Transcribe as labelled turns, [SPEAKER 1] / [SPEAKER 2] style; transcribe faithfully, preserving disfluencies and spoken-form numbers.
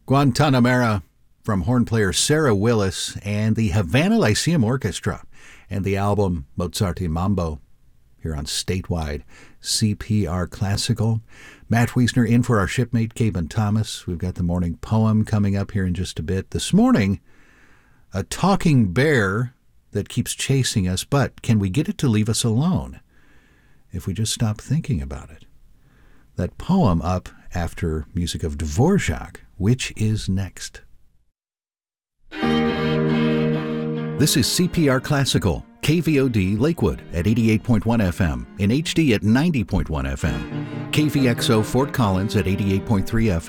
[SPEAKER 1] Guantanamera from horn player Sarah Willis and the Havana Lyceum Orchestra and the album Mozarte Mambo here on Statewide C P R Classical. Matt Wiesner in for our shipmate Caben Thomas. We've got the morning poem coming up here in just a bit. This morning, a talking bear that keeps chasing us, but can we get it to leave us alone if we just stop thinking about it? That poem up after music of Dvorak. Which is next? This is C P R Classical, K V O D Lakewood at eighty-eight point one F M, in H D at ninety point one F M, K V X O Fort Collins at eighty-eight point three F M,